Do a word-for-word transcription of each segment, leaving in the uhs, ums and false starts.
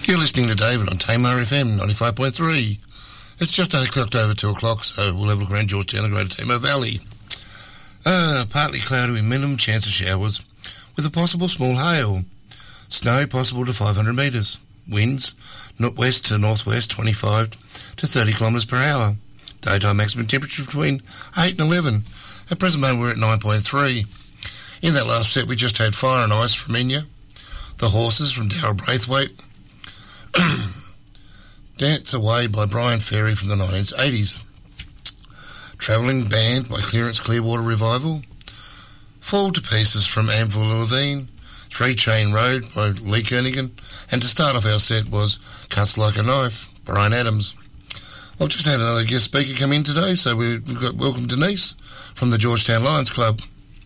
You're listening to David on Tamar F M ninety-five point three. It's just eight o'clock over two o'clock, so we'll have a look around Georgetown and Greater Tamar Valley. Uh, partly cloudy with minimum chance of showers, with a possible small hail. Snow possible to five hundred metres. Winds northwest to northwest twenty-five to thirty kilometres per hour. Daytime maximum temperature between eight and eleven. At present moment we're at nine point three. In that last set we just had Fire and Ice from Enya, The Horses from Darryl Braithwaite, Dance Away by Brian Ferry from the nineteen eighties, Travelling Band by Clearance Clearwater Revival, Fall to Pieces from Anvil Levine, Three Chain Road by Lee Kernaghan, and to start off our set was Cuts Like a Knife, Brian Adams. I've just had another guest speaker come in today, so we've got welcome Denise from the Georgetown Lions Club.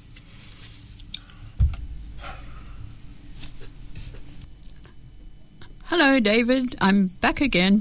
Hello, David. I'm back again.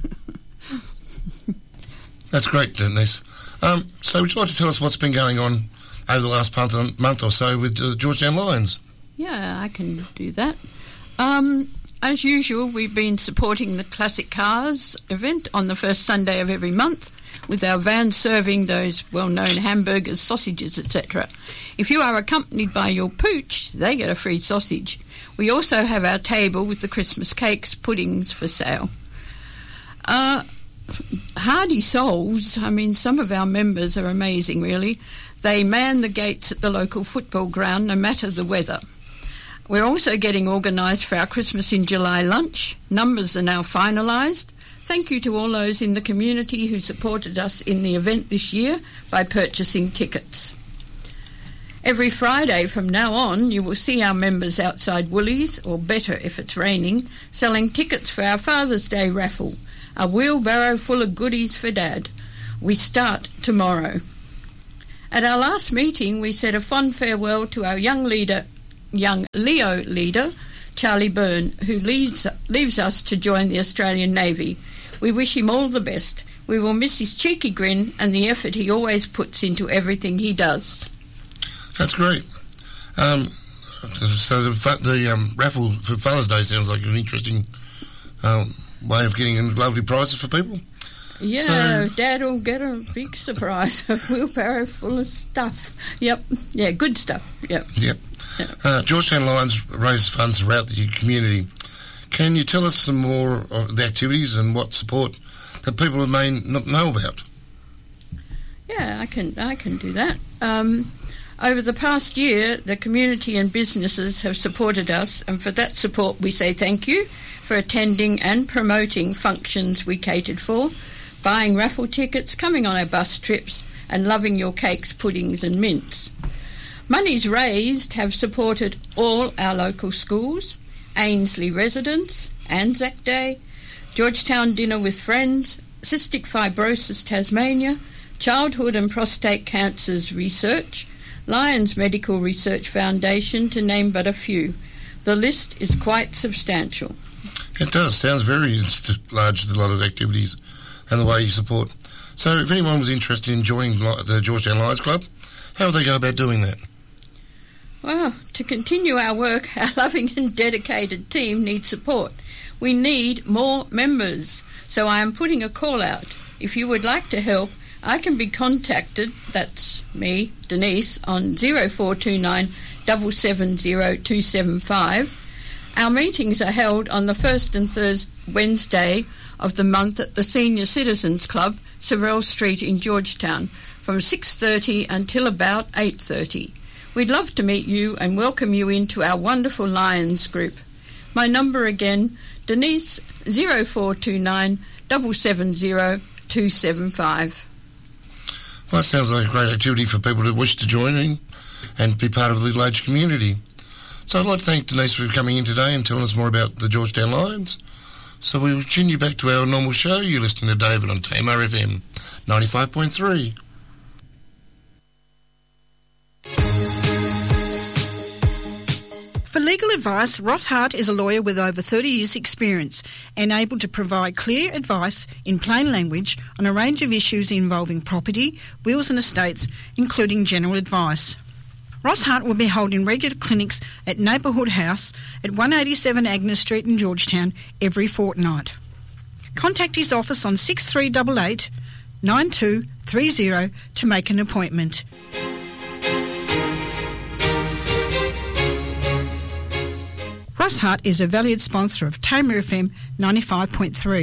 That's great, Denise. Um, so would you like to tell us what's been going on over the last month, month or so with the Georgetown Lions? Yeah, I can do that. Um, as usual, we've been supporting the Classic Cars event on the first Sunday of every month with our van serving those well-known hamburgers, sausages, et cetera. If you are accompanied by your pooch, they get a free sausage. We also have our table with the Christmas cakes, puddings for sale. Uh, hardy souls, I mean, some of our members are amazing, really. They man the gates at the local football ground no matter the weather. We're also getting organised for our Christmas in July lunch. Numbers are now finalised. Thank you to all those in the community who supported us in the event this year by purchasing tickets. Every Friday from now on, you will see our members outside Woolies, or better if it's raining, selling tickets for our Father's Day raffle, a wheelbarrow full of goodies for Dad. We start tomorrow. At our last meeting, we said a fond farewell to our young leader, young Leo leader, Charlie Byrne, who leaves, leaves us to join the Australian Navy. We wish him all the best. We will miss his cheeky grin and the effort he always puts into everything he does. That's great. Um, so the, the um, raffle for Father's Day sounds like an interesting um, way of getting lovely prizes for people. Yeah, so, Dad will get a big surprise, a wheelbarrow full of stuff. Yep, yeah, good stuff. Yep. Yep. yep. Uh, Georgetown Lions raise funds throughout the community. Can you tell us some more of the activities and what support that people may not know about? Yeah, I can. I can do that. Um, Over the past year, the community and businesses have supported us, and for that support we say thank you for attending and promoting functions we catered for, buying raffle tickets, coming on our bus trips, and loving your cakes, puddings and mints. Monies raised have supported all our local schools, Ainsley Residence, Anzac Day, Georgetown Dinner with Friends, Cystic Fibrosis Tasmania, Childhood and Prostate Cancers Research, Lions Medical Research Foundation, to name but a few. The list is quite substantial. It does. Sounds very large, a lot of activities and the way you support. So if anyone was interested in joining the Georgetown Lions Club, how would they go about doing that? Well, to continue our work, our loving and dedicated team needs support. We need more members. So I am putting a call out. If you would like to help, I can be contacted, that's me, Denise, on zero four two nine, seven seven zero, two seven five. Our meetings are held on the first and third Wednesday of the month at the Senior Citizens Club, Sorrell Street in Georgetown, from six thirty until about eight thirty. We'd love to meet you and welcome you into our wonderful Lions group. My number again, Denise, zero four two nine, seven seven zero, two seven five. Well, that sounds like a great activity for people who wish to join in and be part of the Little Age community. So I'd like to thank Denise for coming in today and telling us more about the Georgetown Lions. So we'll continue back to our normal show. You're listening to David on Tamar F M ninety-five point three. For legal advice, Ross Hart is a lawyer with over thirty years' experience and able to provide clear advice in plain language on a range of issues involving property, wills and estates, including general advice. Ross Hart will be holding regular clinics at Neighbourhood House at one eighty-seven Agnes Street in Georgetown every fortnight. Contact his office on six three eight eight, nine two three zero to make an appointment. Ross Hart is a valued sponsor of Tamer F M ninety-five point three.